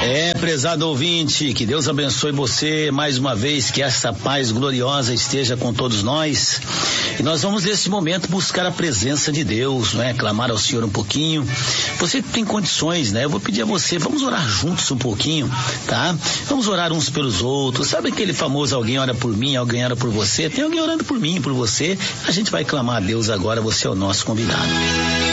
Prezado ouvinte, que Deus abençoe você mais uma vez, que essa paz gloriosa esteja com todos nós. E nós vamos nesse momento buscar a presença de Deus, né? Clamar ao Senhor um pouquinho. Você tem condições, né? Eu vou pedir a você, vamos orar juntos um pouquinho, tá? Vamos orar uns pelos outros. Sabe aquele famoso alguém ora por mim, alguém ora por você? Tem alguém orando por mim, por você. A gente vai clamar a Deus agora, você é o nosso convidado.